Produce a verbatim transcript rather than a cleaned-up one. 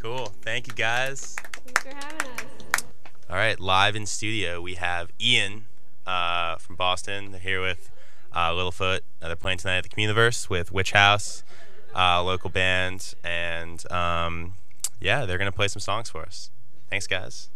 Cool. Thank you, guys. Thanks for having us. All right, live in studio, we have Ian uh, from Boston. They're here with uh, Littlefoot. Uh, they're playing tonight at the Communiverse with Witch House, uh, local band. And um, yeah, they're going to play some songs for us. Thanks, guys.